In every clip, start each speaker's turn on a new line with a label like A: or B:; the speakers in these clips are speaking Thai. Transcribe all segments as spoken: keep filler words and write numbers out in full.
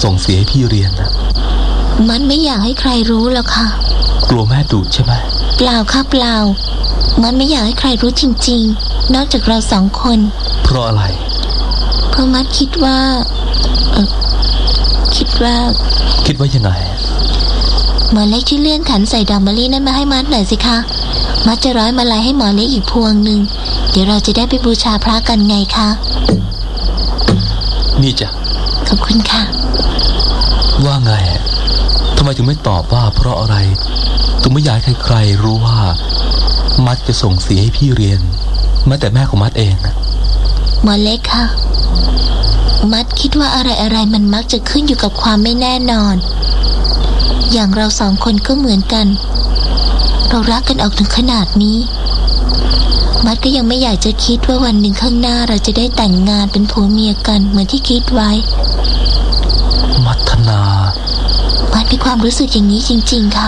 A: ส่งเสียให้พี่เรียนนะ
B: มันไม่อยากให้ใครรู้หรอกค่ะ
A: กลัวแม่ดุใช่ไหม
B: เปล่าค่ะเปล่ามันไม่อยากให้ใครรู้จริงๆนอกจากเราสองคน
A: เพราะอะไร
B: เพราะมัดคิดว่าเออคิดว่า
A: คิดว่ายังไง
B: หมอเล็กช่วยเลื่อนขันใส่ดอกมะลินั้นมาให้มัดหน่อยสิคะมัดจะร้อยมาลัยให้หมอเล็กอีกพวงหนึ่งเดี๋ยวเราจะได้ไปบูชาพระกันไงคะ
A: นี่จ้ะ
B: ขอบคุณค่ะ
A: ว่าไงทำไมถึงไม่ตอบว่าเพราะอะไรถึงไม่อยากให้ใครๆรู้ว่ามัดจะส่งเสียให้พี่เรียนแม้แต่แม่ของมัดเองนะ
B: หมอเล็กค่ะมัดคิดว่าอะไรๆมันมักจะขึ้นอยู่กับความไม่แน่นอนอย่างเราสองคนก็เหมือนกันเรารักกันออกถึงขนาดนี้มัดก็ยังไม่อยากจะคิดว่าวันหนึ่งข้างหน้าเราจะได้แต่งงานเป็นผัวเมียกันเหมือนที่คิดไว้
A: มัทนา
B: มัดมีความรู้สึกอย่างนี้จริงๆค่ะ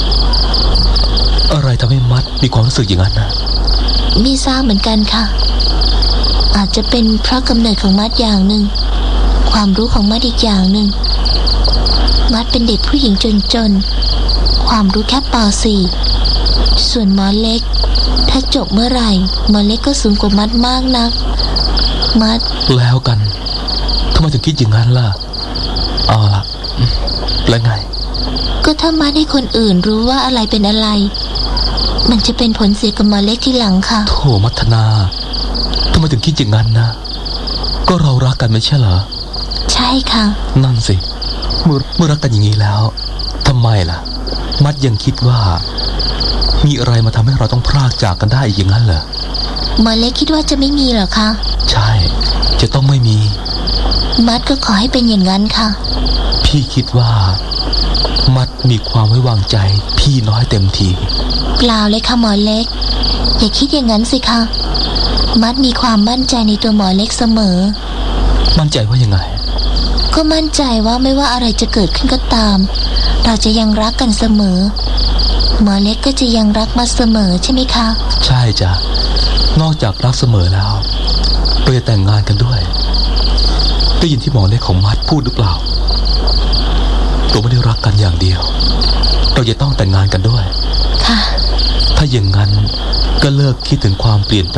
A: อะไรทำให้มัดมีความรู้สึกอย่างนั้นนะ
B: ไม่ทราบเหมือนกันค่ะอาจจะเป็นเพราะกำเนิดของมัดอย่างหนึ่งความรู้ของมัดอีกอย่างหนึ่งมัดเป็นเด็กผู้หญิงจนๆความรู้แค่ป สี่ ส่วนหมอเล็กถ้าจบเมื่อไหร่หมอเล็กก็สูงกว่ามัดมากนักมัด
A: แล้วกันทำไมถึงคิดอย่างนั้นล่ะเอาล่ะแล้วไง
B: ก็ถ้ามัดให้คนอื่นรู้ว่าอะไรเป็นอะไรมันจะเป็นผลเสียกับหมอเล็กทีหลังค่ะ
A: โธ่มัทนาทำไมถึงคิดอย่างนั้นนะก็เรารักกันไม่ใช่เหรอ
B: ใช่ค่ะ
A: นั่นสิเมื่อเมื่อรักกันอย่างนี้แล้วทำไมล่ะมัดยังคิดว่ามีอะไรมาทำให้เราต้องพรากจากกันได้อย่างนั้นเหรอ
B: หมอเล็กคิดว่าจะไม่มีหรอคะ
A: ใช่จะต้องไม่มี
B: มัดก็ขอให้เป็นอย่างนั้นค่ะ
A: พี่คิดว่ามัดมีความไว้วางใจพี่น้อยเต็มที
B: เปล่าเลยค่ะหมอเล็กอย่าคิดอย่างนั้นสิคะมัดมีความมั่นใจในตัวหมอเล็กเสมอ
A: มั่นใจว่ายังไง
B: ก็มั่นใจว่าไม่ว่าอะไรจะเกิดขึ้นก็ตามเราจะยังรักกันเสมอหมอเล็กก็จะยังรักมัดเสมอใช่ไหมคะ
A: ใช่จ้ะนอกจากรักเสมอแล้วเราจะแต่งงานกันด้วยได้ยินที่หมอเล็กของมัดพูดหรือเปล่าเราไม่ได้รักกันอย่างเดียวเราจะต้องแต่งงานกันด้วย
B: ค่ะ
A: ถ้าอย่างนั้นก็เลิกคิดถึงความเปลี่ยน